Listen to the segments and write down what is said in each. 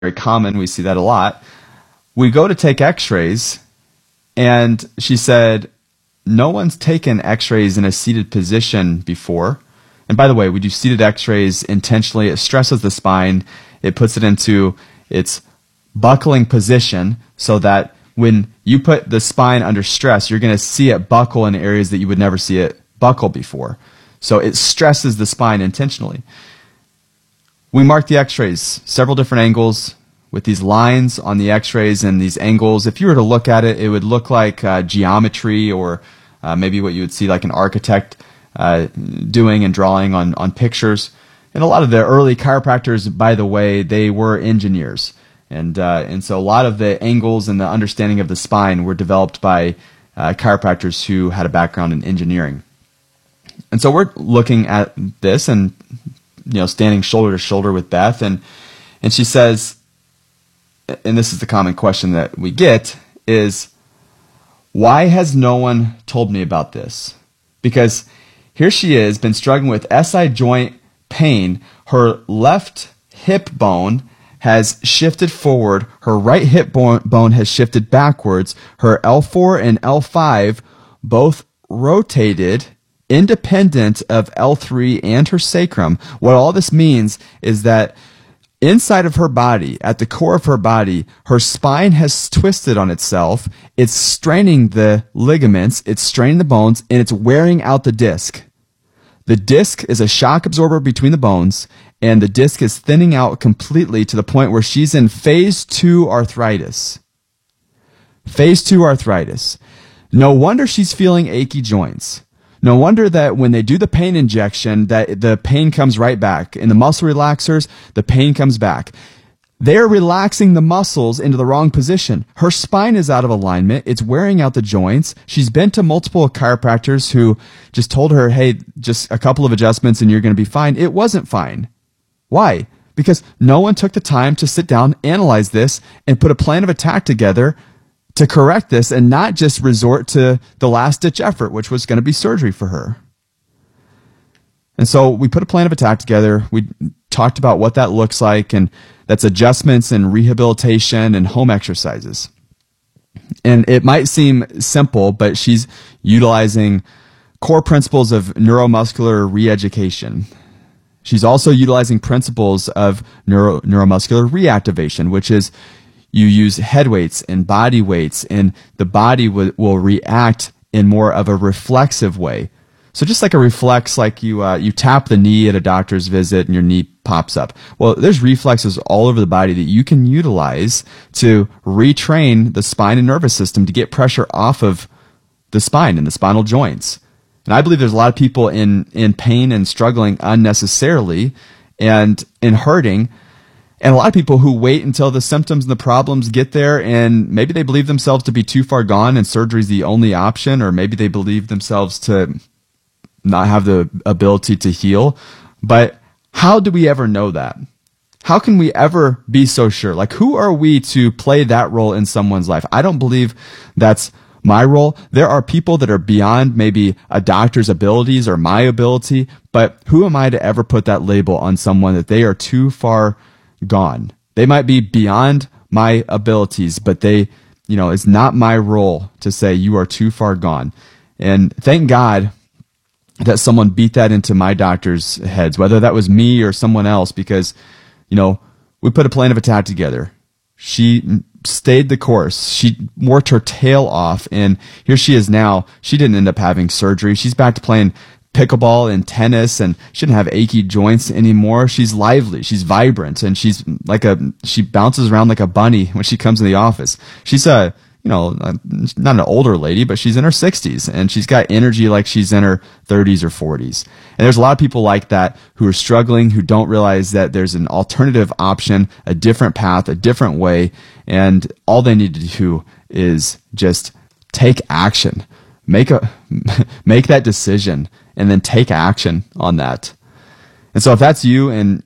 very common. We see that a lot. We go to take x-rays, and she said, no one's taken x-rays in a seated position before. And by the way, we do seated x-rays intentionally. It stresses the spine. It puts it into its buckling position so that when you put the spine under stress, you're going to see it buckle in areas that you would never see it buckle before. So it stresses the spine intentionally. We mark the x-rays, several different angles with these lines on the x-rays and these angles. If you were to look at it, it would look like geometry, or maybe what you would see like an architect doing and drawing on pictures. And a lot of the early chiropractors, by the way, they were engineers. And so a lot of the angles and the understanding of the spine were developed by chiropractors who had a background in engineering. And so we're looking at this and, standing shoulder to shoulder with Beth. And she says, and this is the common question that we get, is, why has no one told me about this? Because here she is, been struggling with SI joint pain. Her left hip bone has shifted forward. Her right hip bone has shifted backwards. Her L4 and L5 both rotated independent of L3 and her sacrum. What all this means is that inside of her body, at the core of her body, her spine has twisted on itself. It's straining the ligaments, it's straining the bones, and it's wearing out the disc. The disc is a shock absorber between the bones, and the disc is thinning out completely to the point where she's in phase 2 arthritis. Phase 2 arthritis. No wonder she's feeling achy joints. No wonder that when they do the pain injection, that the pain comes right back. In the muscle relaxers, the pain comes back. They're relaxing the muscles into the wrong position. Her spine is out of alignment. It's wearing out the joints. She's been to multiple chiropractors who just told her, hey, just a couple of adjustments and you're going to be fine. It wasn't fine. Why? Because no one took the time to sit down, analyze this, and put a plan of attack together to correct this, and not just resort to the last-ditch effort, which was going to be surgery for her. And so we put a plan of attack together. We talked about what that looks like, and that's adjustments and rehabilitation and home exercises. And it might seem simple, but she's utilizing core principles of neuromuscular re-education. She's also utilizing principles of neuromuscular reactivation, which is you use head weights and body weights, and the body will react in more of a reflexive way. So just like a reflex, like you tap the knee at a doctor's visit and your knee pops up. Well, there's reflexes all over the body that you can utilize to retrain the spine and nervous system to get pressure off of the spine and the spinal joints. And I believe there's a lot of people in pain and struggling unnecessarily and in hurting. And a lot of people who wait until the symptoms and the problems get there, and maybe they believe themselves to be too far gone and surgery is the only option, or maybe they believe themselves to not have the ability to heal. But how do we ever know that? How can we ever be so sure? Like, who are we to play that role in someone's life? I don't believe that's my role. There are people that are beyond maybe a doctor's abilities or my ability, but who am I to ever put that label on someone that they are too far gone? They might be beyond my abilities, but it's not my role to say you are too far gone. And thank God that someone beat that into my doctor's heads, whether that was me or someone else, because, we put a plan of attack together. She stayed the course. She worked her tail off, and here she is now. She didn't end up having surgery. She's back to playing pickleball and tennis, and she didn't have achy joints anymore. She's lively, she's vibrant, and she bounces around like a bunny when she comes in the office. She's not an older lady, but she's in her 60s, and she's got energy like she's in her 30s or 40s. And there's a lot of people like that who are struggling, who don't realize that there's an alternative option, a different path, a different way, and all they need to do is just take action. Make that decision, and then take action on that. And so if that's you, and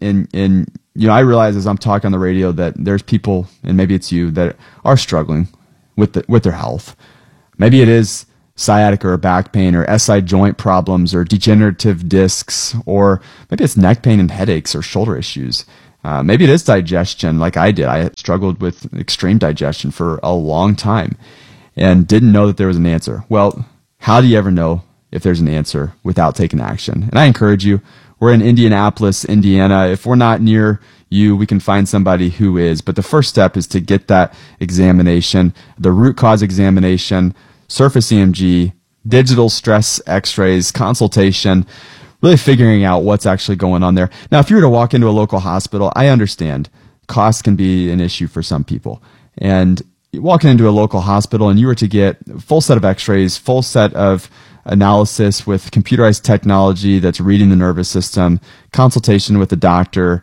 I realize as I'm talking on the radio that there's people, and maybe it's you, that are struggling with their health. Maybe it is sciatica or back pain or SI joint problems or degenerative discs, or maybe it's neck pain and headaches or shoulder issues. Maybe it is digestion like I did. I struggled with extreme digestion for a long time and didn't know that there was an answer. Well, how do you ever know if there's an answer without taking action? And I encourage you, we're in Indianapolis, Indiana. If we're not near you, we can find somebody who is. But the first step is to get that examination, the root cause examination, surface EMG, digital stress x-rays, consultation, really figuring out what's actually going on there. Now, if you were to walk into a local hospital, I understand cost can be an issue for some people. And walking into a local hospital and you were to get a full set of x-rays, full set of analysis with computerized technology that's reading the nervous system, consultation with the doctor,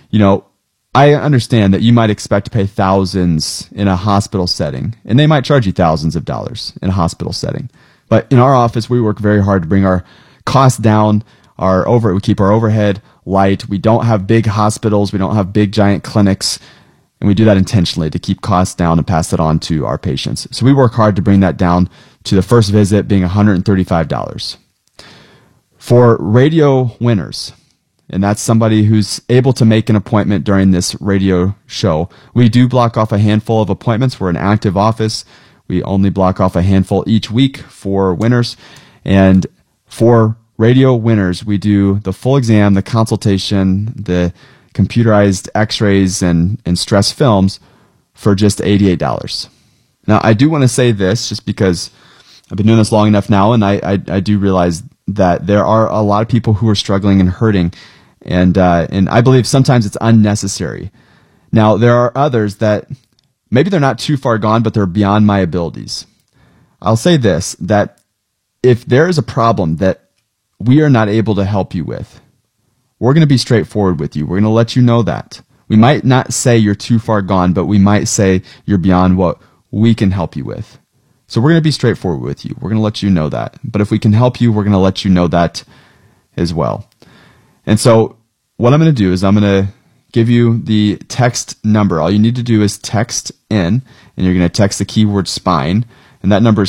I understand that you might expect to pay thousands in a hospital setting, and they might charge you thousands of dollars in a hospital setting. But in our office, we work very hard to bring our costs down, we keep our overhead light. We don't have big hospitals. We don't have big giant clinics. And we do that intentionally to keep costs down and pass it on to our patients. So we work hard to bring that down to the first visit being $135. For radio winners, and that's somebody who's able to make an appointment during this radio show, we do block off a handful of appointments. We're an active office. We only block off a handful each week for winners. And for radio winners, we do the full exam, the consultation, the computerized x-rays and stress films for just $88. Now, I do want to say this just because I've been doing this long enough now, and I do realize that there are a lot of people who are struggling and hurting, and I believe sometimes it's unnecessary. Now, there are others that maybe they're not too far gone, but they're beyond my abilities. I'll say this, that if there is a problem that we are not able to help you with, we're going to be straightforward with you. We're going to let you know that. We might not say you're too far gone, but we might say you're beyond what we can help you with. So we're going to be straightforward with you. We're going to let you know that. But if we can help you, we're going to let you know that as well. And so what I'm going to do is I'm going to give you the text number. All you need to do is text in, and you're going to text the keyword spine. And that number is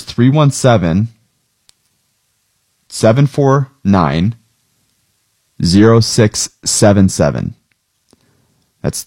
317-749-0677. That's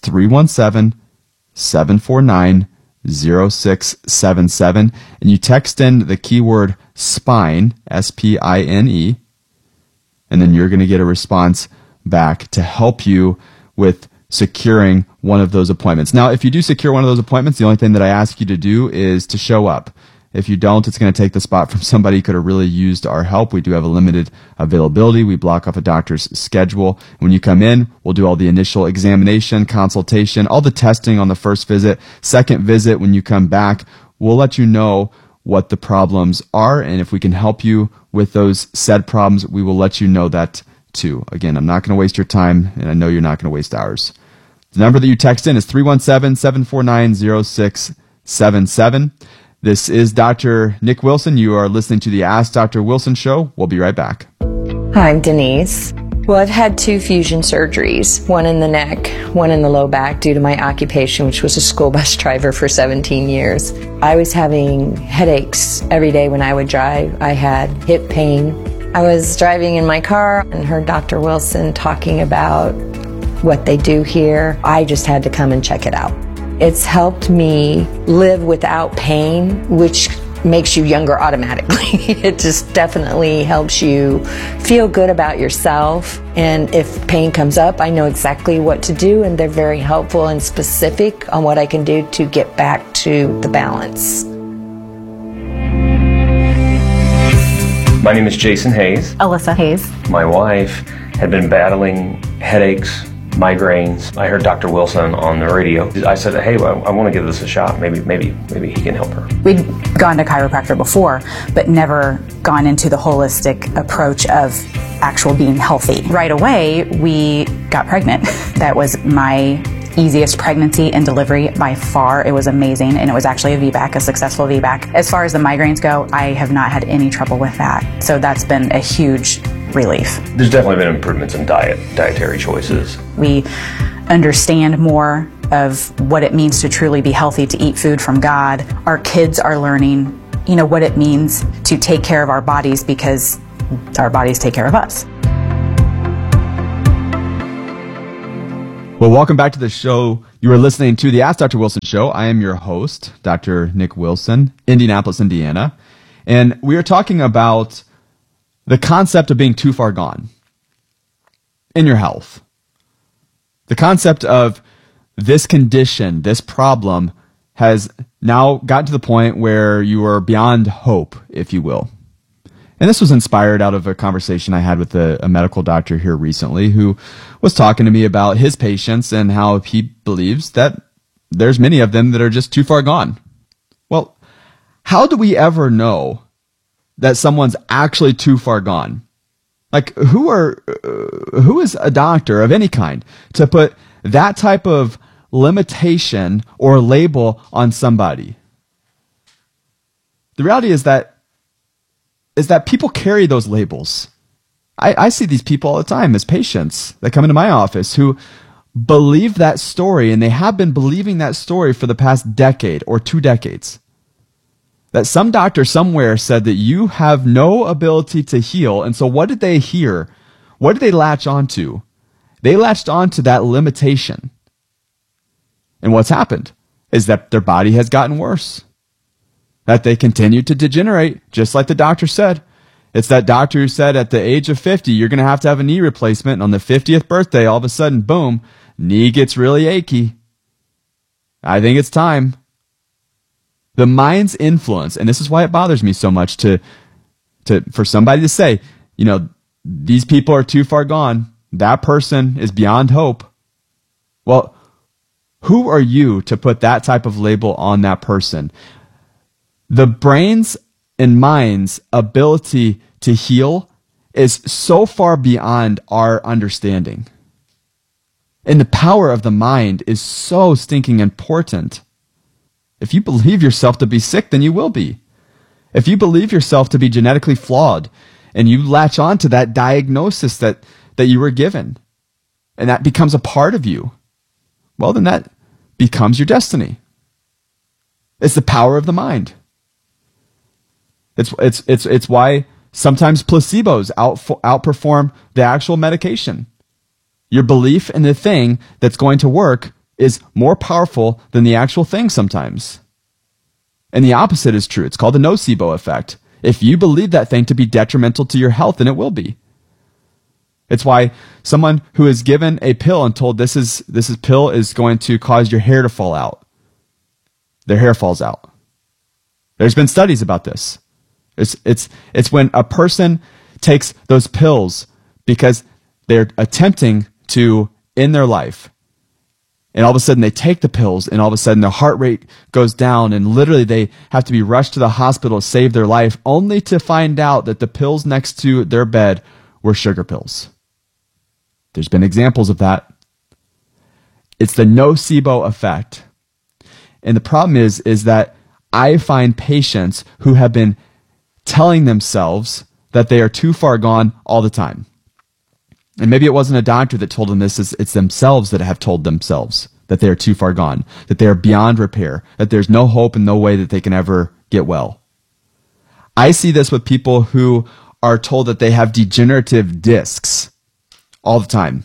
317-749-0677. And you text in the keyword spine, S-P-I-N-E, and then you're going to get a response back to help you with securing one of those appointments. Now, if you do secure one of those appointments, the only thing that I ask you to do is to show up. If you don't, it's going to take the spot from somebody who could have really used our help. We do have a limited availability. We block off a doctor's schedule. When you come in, we'll do all the initial examination, consultation, all the testing on the first visit. Second visit, when you come back, we'll let you know what the problems are, and if we can help you with those said problems, we will let you know that too. Again, I'm not going to waste your time, and I know you're not going to waste ours. The number that you text in is 317-749-0677. This is Dr. Nick Wilson. You are listening to the Ask Dr. Wilson Show. We'll be right back. Hi, I'm Denise. Well, I've had 2 fusion surgeries, one in the neck, one in the low back due to my occupation, which was a school bus driver for 17 years. I was having headaches every day when I would drive. I had hip pain. I was driving in my car and heard Dr. Wilson talking about what they do here. I just had to come and check it out. It's helped me live without pain, which makes you younger automatically. It just definitely helps you feel good about yourself. And if pain comes up, I know exactly what to do, and they're very helpful and specific on what I can do to get back to the balance. My name is Jason Hayes. Alyssa Hayes. My wife had been battling headaches, migraines. I heard Dr. Wilson on the radio. I said, hey, I want to give this a shot. Maybe he can help her. We'd gone to chiropractor before, but never gone into the holistic approach of actual being healthy. Right away, we got pregnant. That was my easiest pregnancy and delivery by far. It was amazing, and it was actually a VBAC, a successful VBAC. As far as the migraines go, I have not had any trouble with that. So that's been a huge relief. There's definitely been improvements in dietary choices. We understand more of what it means to truly be healthy, to eat food from God. Our kids are learning, what it means to take care of our bodies because our bodies take care of us. Well, welcome back to the show. You are listening to the Ask Dr. Wilson Show. I am your host, Dr. Nick Wilson, Indianapolis, Indiana. And we are talking about the concept of being too far gone in your health. The concept of this condition, this problem, has now gotten to the point where you are beyond hope, if you will. And this was inspired out of a conversation I had with a medical doctor here recently who was talking to me about his patients and how he believes that there's many of them that are just too far gone. Well, how do we ever know that someone's actually too far gone? Like, who is a doctor of any kind to put that type of limitation or label on somebody? The reality is that people carry those labels. I see these people all the time as patients that come into my office who believe that story, and they have been believing that story for the past decade or 2 decades. That some doctor somewhere said that you have no ability to heal, and so what did they hear? What did they latch onto? They latched onto that limitation. And what's happened is that their body has gotten worse. That they continue to degenerate, just like the doctor said. It's that doctor who said at the age of 50, you're going to have a knee replacement. And on the 50th birthday, all of a sudden, boom, knee gets really achy. I think it's time. The mind's influence, and this is why it bothers me so much for somebody to say, you know, these people are too far gone. That person is beyond hope. Well, who are you to put that type of label on that person? The brain's and mind's ability to heal is so far beyond our understanding. And the power of the mind is so stinking important. If you believe yourself to be sick, then you will be. If you believe yourself to be genetically flawed and you latch on to that diagnosis that you were given, and that becomes a part of you, well, then that becomes your destiny. It's the power of the mind. It's why sometimes placebos outperform the actual medication. Your belief in the thing that's going to work is more powerful than the actual thing sometimes. And the opposite is true. It's called the nocebo effect. If you believe that thing to be detrimental to your health, then it will be. It's why someone who is given a pill and told this pill is going to cause your hair to fall out, their hair falls out. There's been studies about this. It's when a person takes those pills because they're attempting to end their life. And all of a sudden they take the pills and all of a sudden their heart rate goes down and literally they have to be rushed to the hospital to save their life, only to find out that the pills next to their bed were sugar pills. There's been examples of that. It's the nocebo effect. And the problem is that I find patients who have been telling themselves that they are too far gone all the time. And maybe it wasn't a doctor that told them this, it's themselves that have told themselves that they are too far gone, that they are beyond repair, that there's no hope and no way that they can ever get well. I see this with people who are told that they have degenerative discs all the time.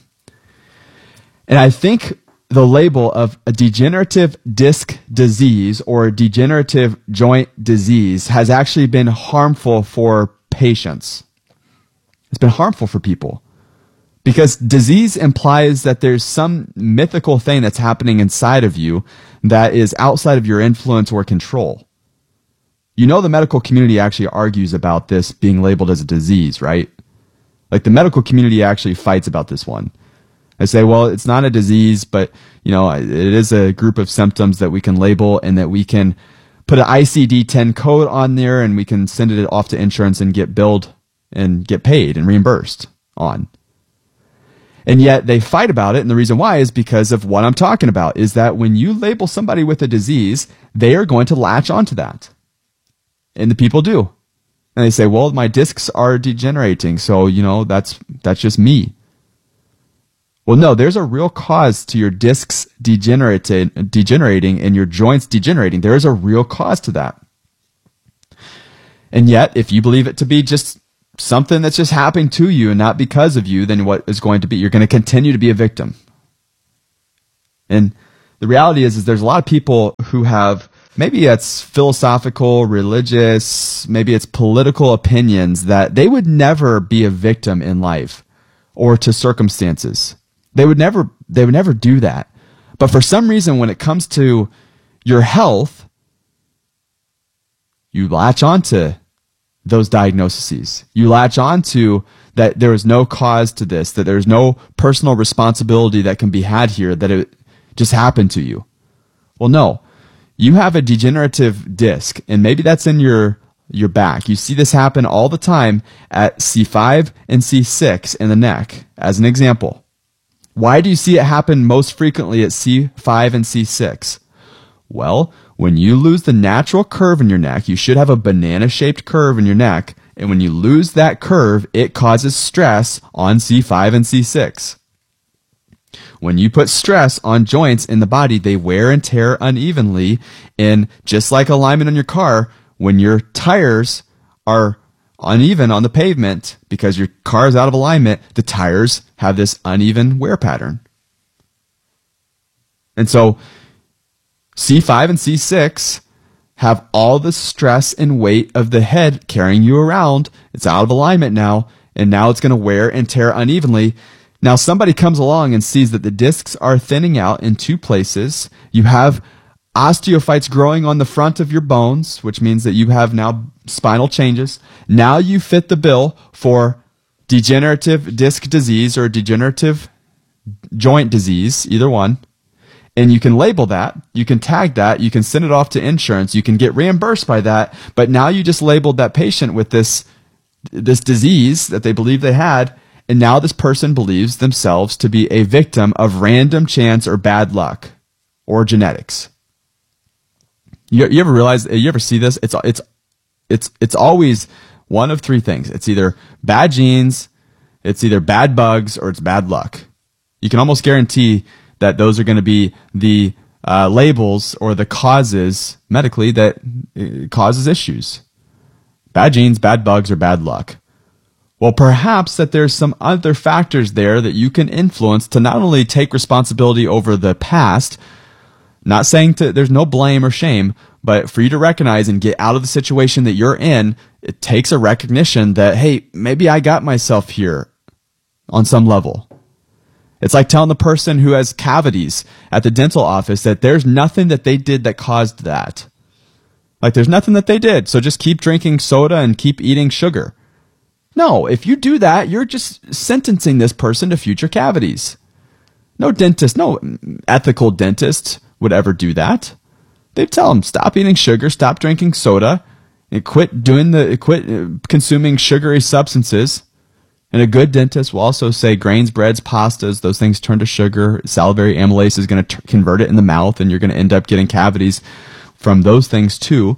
And I think the label of a degenerative disc disease or degenerative joint disease has actually been harmful for patients. It's been harmful for people because disease implies that there's some mythical thing that's happening inside of you that is outside of your influence or control. You know, the medical community actually argues about this being labeled as a disease, right? Like the medical community actually fights about this one. I say, well, it's not a disease, but you know, it is a group of symptoms that we can label and that we can put an ICD-10 code on there and we can send it off to insurance and get billed and get paid and reimbursed on. And yet they fight about it, and the reason why is because of what I'm talking about, is that when you label somebody with a disease, they are going to latch onto that. And the people do. And they say, well, my discs are degenerating, so, you know, that's just me. Well, no, there's a real cause to your discs degenerating and your joints degenerating. There is a real cause to that. And yet, if you believe it to be just something that's just happening to you and not because of you, then what is going to be? You're going to continue to be a victim. And the reality is there's a lot of people who have, maybe it's philosophical, religious, maybe it's political opinions that they would never be a victim in life or to circumstances. They would never do that. But for some reason, when it comes to your health, you latch onto those diagnoses. You latch onto that there is no cause to this, that there's no personal responsibility that can be had here, that it just happened to you. Well, no. You have a degenerative disc, and maybe that's in your back. You see this happen all the time at C5 and C6 in the neck, as an example. Why do you see it happen most frequently at C5 and C6? Well, when you lose the natural curve in your neck, you should have a banana-shaped curve in your neck, and when you lose that curve, it causes stress on C5 and C6. When you put stress on joints in the body, they wear and tear unevenly, and just like alignment on your car, when your tires are uneven on the pavement because your car is out of alignment, the tires have this uneven wear pattern. And so C5 and C6 have all the stress and weight of the head carrying you around. It's out of alignment now, and now it's going to wear and tear unevenly. Now somebody comes along and sees that the discs are thinning out in two places. You have osteophytes growing on the front of your bones, which means that you have now spinal changes. Now you fit the bill for degenerative disc disease or degenerative joint disease, either one. And you can label that, you can tag that, you can send it off to insurance, you can get reimbursed by that, but now you just labeled that patient with this disease that they believe they had, and now this person believes themselves to be a victim of random chance or bad luck or genetics. You ever realize, you ever see this? It's always one of three things. It's either bad genes, it's either bad bugs, or it's bad luck. You can almost guarantee that those are going to be the labels or the causes medically that causes issues. Bad genes, bad bugs, or bad luck. Well, perhaps that there's some other factors there that you can influence to not only take responsibility over the past, not saying there's no blame or shame, but for you to recognize and get out of the situation that you're in, it takes a recognition that, hey, maybe I got myself here on some level. It's like telling the person who has cavities at the dental office that there's nothing that they did that caused that. Like, there's nothing that they did, so just keep drinking soda and keep eating sugar. No, if you do that, you're just sentencing this person to future cavities. No dentist, no ethical dentist would ever do that. They'd tell them, stop eating sugar, stop drinking soda, and quit consuming sugary substances. And a good dentist will also say grains, breads, pastas, those things turn to sugar. Salivary amylase is going to convert it in the mouth, and you're going to end up getting cavities from those things too.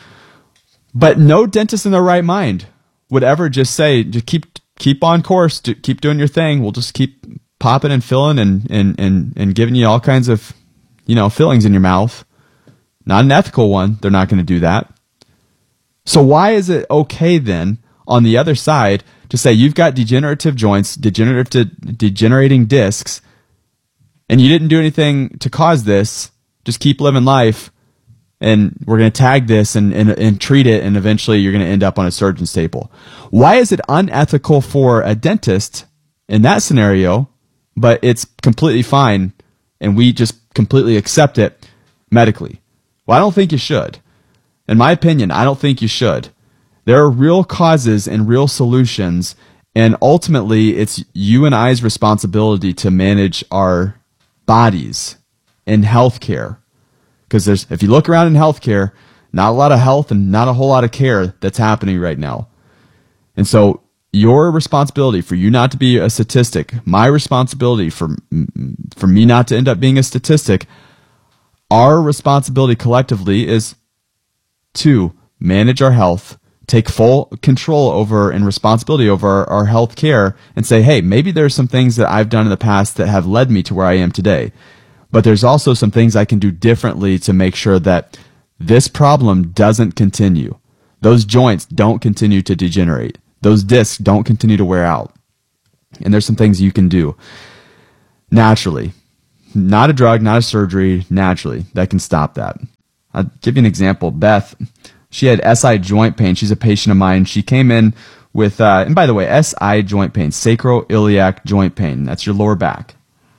But no dentist in their right mind would ever just say, just keep on course, keep doing your thing. We'll just keep popping and filling and giving you all kinds of, fillings in your mouth. Not an ethical one. They're not going to do that. So why is it okay then on the other side to say you've got degenerative joints, degenerating discs, and you didn't do anything to cause this, just keep living life, and we're going to tag this and treat it, and eventually you're going to end up on a surgeon's table? Why is it unethical for a dentist in that scenario, but it's completely fine, and we just completely accept it medically? Well, I don't think you should. In my opinion, I don't think you should. There are real causes and real solutions, and ultimately it's you and I's responsibility to manage our bodies in healthcare. Because if you look around in healthcare, not a lot of health and not a whole lot of care that's happening right now. And so your responsibility for you not to be a statistic, my responsibility for me not to end up being a statistic, our responsibility collectively is to manage our health, take full control over and responsibility over our health care, and say, hey, maybe there's some things that I've done in the past that have led me to where I am today. But there's also some things I can do differently to make sure that this problem doesn't continue. Those joints don't continue to degenerate. Those discs don't continue to wear out. And there's some things you can do naturally. not a drug, not a surgery, naturally, that can stop that. I'll give you an example. Beth, she had SI joint pain. She's a patient of mine. She came in with, and by the way, SI joint pain, sacroiliac joint pain. That's your lower back.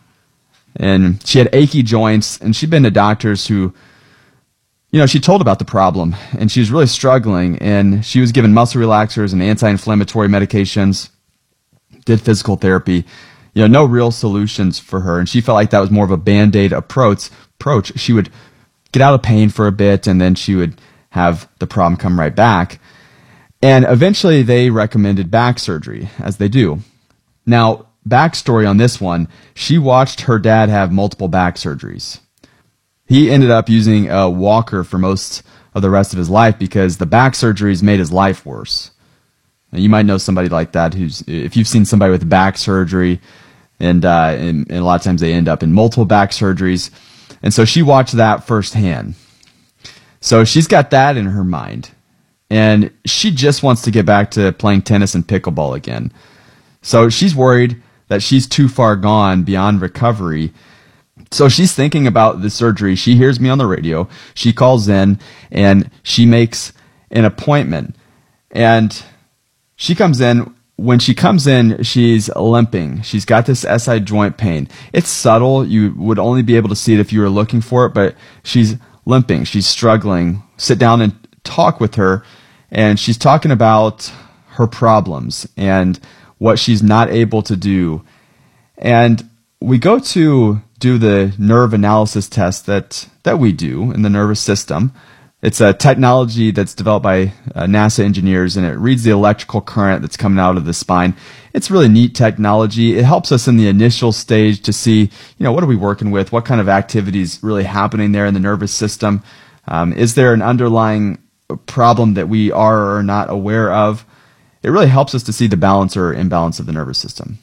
And she had achy joints, and she'd been to doctors who, she told about the problem, and she was really struggling, and she was given muscle relaxers and anti-inflammatory medications, did physical therapy, no real solutions for her, and she felt like that was more of a Band-Aid approach. She would get out of pain for a bit, and then she would have the problem come right back. And eventually they recommended back surgery, as they do. Now, backstory on this one, she watched her dad have multiple back surgeries. He ended up using a walker for most of the rest of his life because the back surgeries made his life worse. Now, you might know somebody like that if you've seen somebody with back surgery, and a lot of times they end up in multiple back surgeries. And so she watched that firsthand. So she's got that in her mind. And she just wants to get back to playing tennis and pickleball again. So she's worried that she's too far gone beyond recovery. So she's thinking about the surgery. She hears me on the radio. She calls in and she makes an appointment. And she comes in. When she comes in, she's limping. She's got this SI joint pain. It's subtle. You would only be able to see it if you were looking for it, but she's limping. She's struggling. Sit down and talk with her, and she's talking about her problems and what she's not able to do. And we go to do the nerve analysis test that we do in the nervous system. It's a technology that's developed by NASA engineers, and it reads the electrical current that's coming out of the spine. It's really neat technology. It helps us in the initial stage to see, what are we working with? What kind of activities really happening there in the nervous system? Is there an underlying problem that we are or are not aware of? It really helps us to see the balance or imbalance of the nervous system.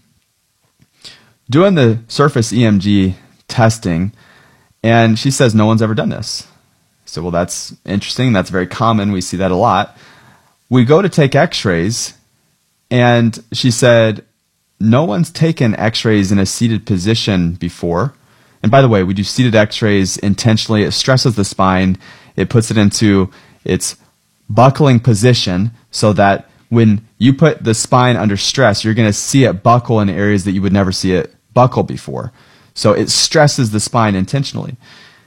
Doing the surface EMG testing, and she says no one's ever done this. So, well, that's interesting. That's very common. We see that a lot. We go to take x-rays, and she said, no one's taken x-rays in a seated position before. And by the way, we do seated x-rays intentionally. It stresses the spine. It puts it into its buckling position so that when you put the spine under stress, you're going to see it buckle in areas that you would never see it buckle before. So it stresses the spine intentionally.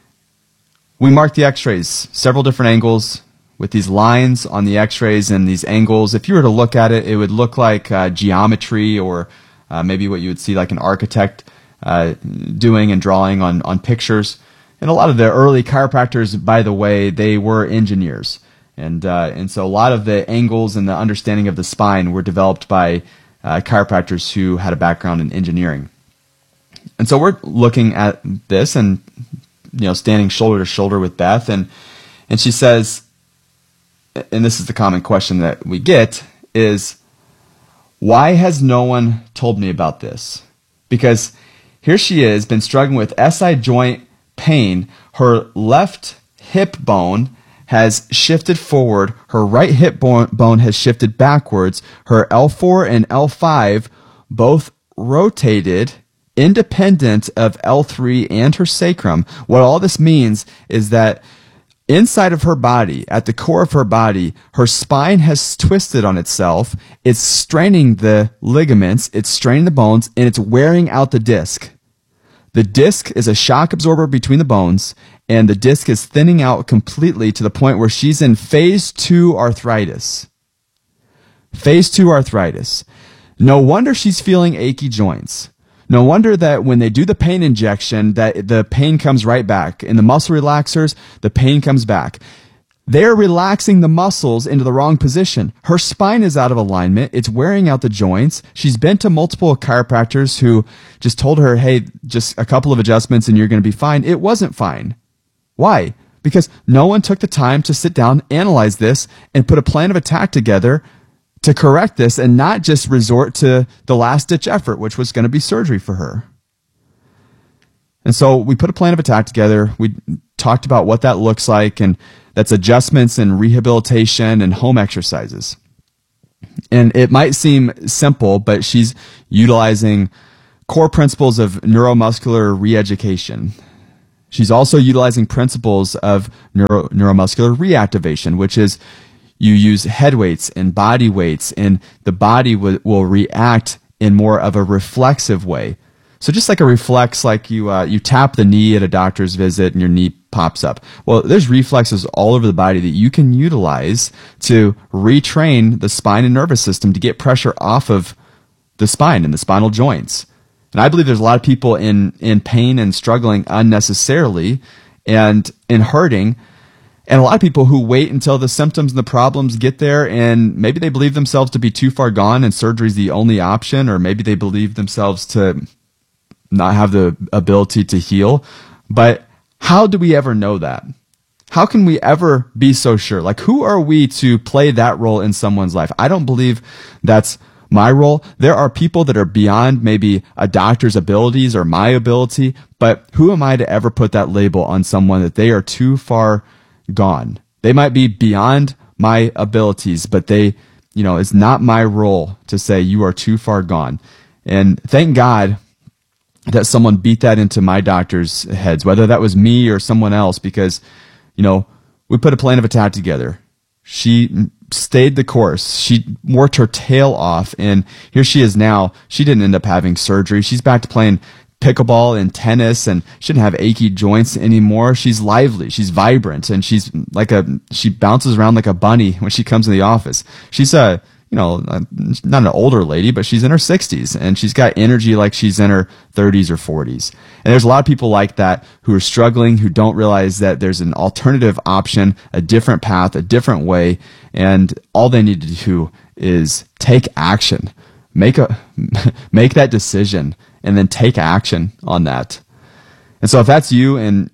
We mark the x-rays, several different angles with these lines on the x-rays and these angles. If you were to look at it, it would look like geometry or maybe what you would see like an architect doing and drawing on pictures. And a lot of the early chiropractors, by the way, they were engineers. And so a lot of the angles and the understanding of the spine were developed by chiropractors who had a background in engineering. And so we're looking at this and standing shoulder to shoulder with Beth, and she says, and this is the common question that we get, is, why has no one told me about this? Because here she is, been struggling with SI joint pain. Her left hip bone has shifted forward. Her right hip bone has shifted backwards. Her L4 and L5 both rotated independent of L3 and her sacrum. What all this means is that inside of her body, at the core of her body, her spine has twisted on itself. It's straining the ligaments, it's straining the bones, and it's wearing out the disc. The disc is a shock absorber between the bones, and the disc is thinning out completely to the point where she's in phase 2 arthritis. Phase 2 arthritis. No wonder she's feeling achy joints. No wonder that when they do the pain injection, that the pain comes right back. In the muscle relaxers, the pain comes back. They're relaxing the muscles into the wrong position. Her spine is out of alignment. It's wearing out the joints. She's been to multiple chiropractors who just told her, hey, just a couple of adjustments and you're going to be fine. It wasn't fine. Why? Because no one took the time to sit down, analyze this, and put a plan of attack together to correct this and not just resort to the last-ditch effort, which was going to be surgery for her. And so we put a plan of attack together. We talked about what that looks like, and that's adjustments and rehabilitation and home exercises. And it might seem simple, but she's utilizing core principles of neuromuscular reeducation. She's also utilizing principles of neuromuscular reactivation, which is you use head weights and body weights, and the body will react in more of a reflexive way. So just like a reflex, like you tap the knee at a doctor's visit and your knee pops up. Well, there's reflexes all over the body that you can utilize to retrain the spine and nervous system to get pressure off of the spine and the spinal joints. And I believe there's a lot of people in pain and struggling unnecessarily and in hurting, and a lot of people who wait until the symptoms and the problems get there, and maybe they believe themselves to be too far gone and surgery is the only option, or maybe they believe themselves to not have the ability to heal. But how do we ever know that? How can we ever be so sure? Like, who are we to play that role in someone's life? I don't believe that's my role. There are people that are beyond maybe a doctor's abilities or my ability, but who am I to ever put that label on someone that they are too far gone? They might be beyond my abilities, but it's not my role to say you are too far gone. And thank God that someone beat that into my doctor's heads, whether that was me or someone else, because, we put a plan of attack together. She stayed the course. She worked her tail off, and here she is now. She didn't end up having surgery. She's back to playing pickleball and tennis, and she didn't have achy joints anymore. She's lively. She's vibrant, and she bounces around like a bunny when she comes in the office. She's not an older lady, but she's in her 60s, and she's got energy like she's in her 30s or 40s. And there's a lot of people like that who are struggling, who don't realize that there's an alternative option, a different path, a different way, and all they need to do is take action. Make that decision, and then take action on that. And so if that's you, and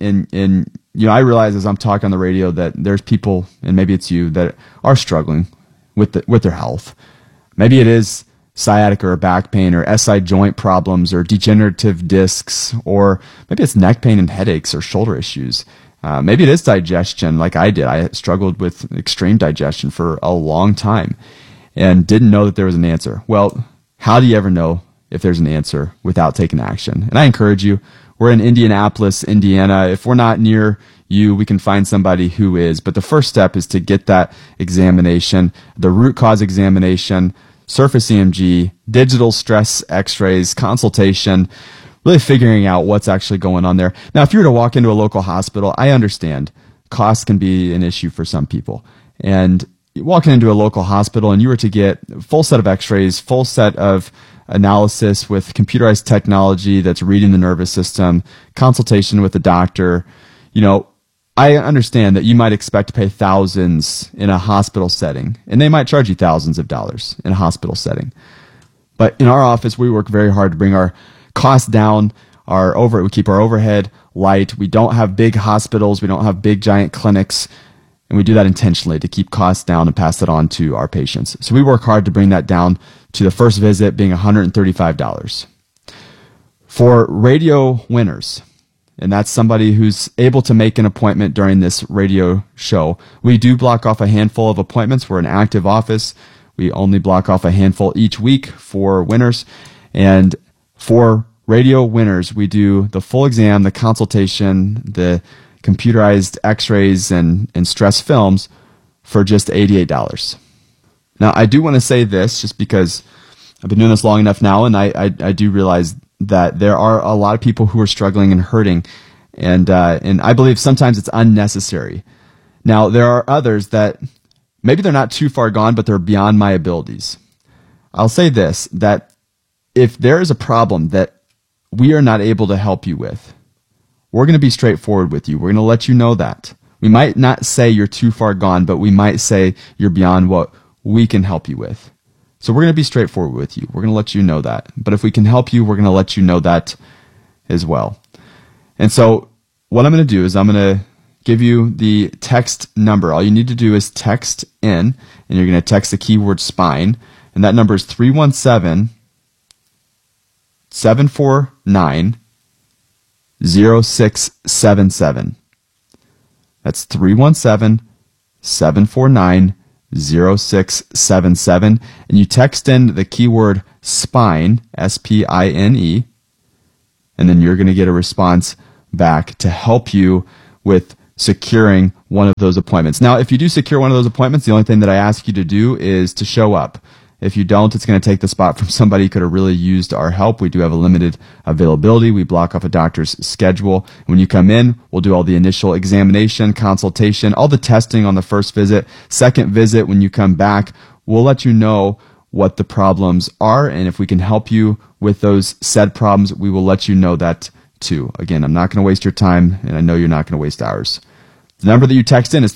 I realize as I'm talking on the radio that there's people, and maybe it's you, that are struggling with their health. Maybe it is sciatica or back pain or SI joint problems or degenerative discs, or maybe it's neck pain and headaches or shoulder issues. Maybe it is digestion like I did. I struggled with extreme digestion for a long time and didn't know that there was an answer. Well, how do you ever know if there's an answer without taking action? And I encourage you, we're in Indianapolis, Indiana. If we're not near you, we can find somebody who is. But the first step is to get that examination, the root cause examination, surface EMG, digital stress x-rays, consultation, really figuring out what's actually going on there. Now, if you were to walk into a local hospital, I understand cost can be an issue for some people. And walking into a local hospital and you were to get a full set of x-rays, full set of analysis with computerized technology that's reading the nervous system, consultation with the doctor, I understand that you might expect to pay thousands in a hospital setting, and they might charge you thousands of dollars in a hospital setting. But in our office, we work very hard to bring our costs down, we keep our overhead light. We don't have big hospitals. We don't have big giant clinics. And we do that intentionally to keep costs down and pass it on to our patients. So we work hard to bring that down to the first visit being $135. For radio winners, and that's somebody who's able to make an appointment during this radio show, we do block off a handful of appointments. We're an active office. We only block off a handful each week for winners. And for radio winners, we do the full exam, the consultation, the computerized x-rays, and stress films for just $88. Now, I do want to say this just because I've been doing this long enough now, and I do realize that there are a lot of people who are struggling and hurting, and I believe sometimes it's unnecessary. Now, there are others that maybe they're not too far gone, but they're beyond my abilities. I'll say this, that if there is a problem that we are not able to help you with, we're going to be straightforward with you. We're going to let you know that. We might not say you're too far gone, but we might say you're beyond what we can help you with. So we're going to be straightforward with you. We're going to let you know that. But if we can help you, we're going to let you know that as well. And so what I'm going to do is I'm going to give you the text number. All you need to do is text in, and you're going to text the keyword spine. And that number is 317-749-0677. That's 317-749-0677. 0677, and you text in the keyword spine, S-P-I-N-E, and then you're going to get a response back to help you with securing one of those appointments. Now, if you do secure one of those appointments, the only thing that I ask you to do is to show up. If you don't, it's going to take the spot from somebody who could have really used our help. We do have a limited availability. We block off a doctor's schedule. When you come in, we'll do all the initial examination, consultation, all the testing on the first visit. Second visit, when you come back, we'll let you know what the problems are, and if we can help you with those said problems, we will let you know that too. Again, I'm not going to waste your time, and I know you're not going to waste ours. The number that you text in is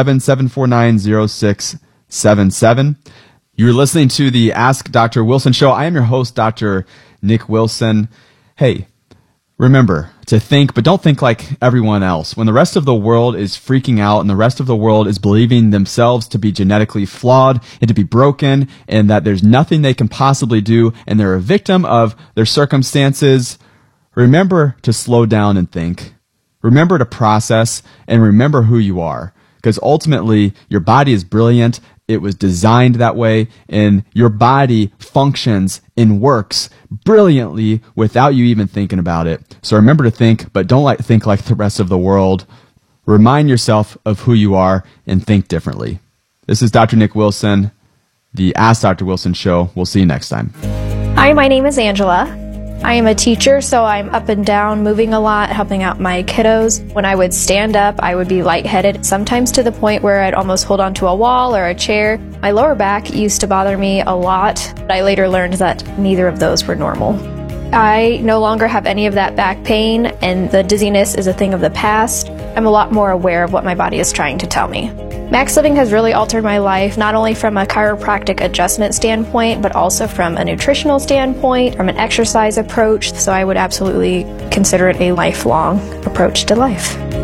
317-749-0677. You're listening to the Ask Dr. Wilson show. I am your host, Dr. Nick Wilson. Hey, remember to think, but don't think like everyone else. When the rest of the world is freaking out and the rest of the world is believing themselves to be genetically flawed and to be broken and that there's nothing they can possibly do and they're a victim of their circumstances, remember to slow down and think. Remember to process and remember who you are. Because ultimately, your body is brilliant. It was designed that way, and your body functions and works brilliantly without you even thinking about it. So remember to think, but don't think like the rest of the world. Remind yourself of who you are and think differently. This is Dr. Nick Wilson, the Ask Dr. Wilson show. We'll see you next time. Hi, my name is Angela. I am a teacher, so I'm up and down, moving a lot, helping out my kiddos. When I would stand up, I would be lightheaded, sometimes to the point where I'd almost hold onto a wall or a chair. My lower back used to bother me a lot, but I later learned that neither of those were normal. I no longer have any of that back pain, and the dizziness is a thing of the past. I'm a lot more aware of what my body is trying to tell me. Max Living has really altered my life, not only from a chiropractic adjustment standpoint, but also from a nutritional standpoint, from an exercise approach, so I would absolutely consider it a lifelong approach to life.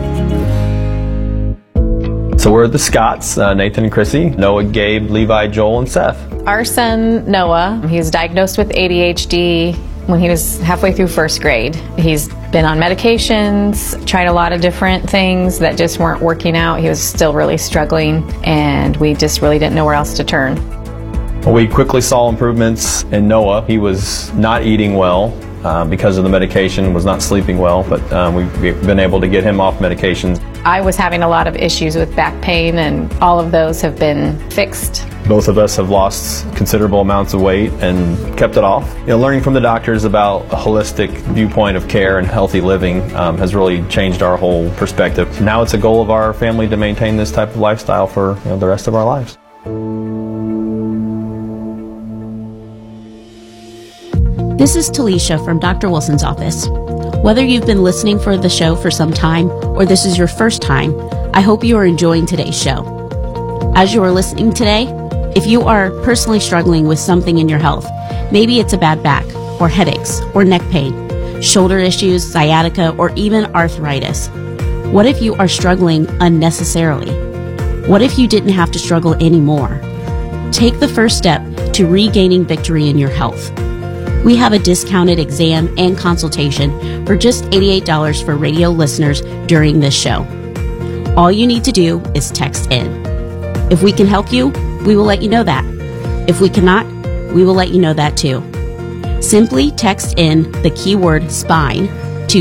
So we're the Scotts, Nathan and Chrissy, Noah, Gabe, Levi, Joel, and Seth. Our son, Noah, he was diagnosed with ADHD when he was halfway through first grade. He's been on medications, tried a lot of different things that just weren't working out. He was still really struggling, and we just really didn't know where else to turn. We quickly saw improvements in Noah. He was not eating well because of the medication, was not sleeping well, but we've been able to get him off medications. I was having a lot of issues with back pain, and all of those have been fixed. Both of us have lost considerable amounts of weight and kept it off. Learning from the doctors about a holistic viewpoint of care and healthy living has really changed our whole perspective. Now it's a goal of our family to maintain this type of lifestyle for the rest of our lives. This is Talisha from Dr. Wilson's office. Whether you've been listening for the show for some time or this is your first time, I hope you are enjoying today's show. As you are listening today, if you are personally struggling with something in your health, maybe it's a bad back or headaches or neck pain, shoulder issues, sciatica, or even arthritis. What if you are struggling unnecessarily? What if you didn't have to struggle anymore? Take the first step to regaining victory in your health. We have a discounted exam and consultation for just $88 for radio listeners during this show. All you need to do is text in. If we can help you, we will let you know that. If we cannot, we will let you know that too. Simply text in the keyword SPINE to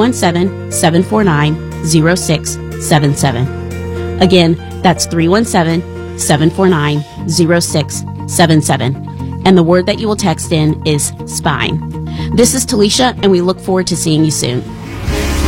317-749-0677. Again, that's 317-749-0677. And the word that you will text in is SPINE. This is Talisha, and we look forward to seeing you soon.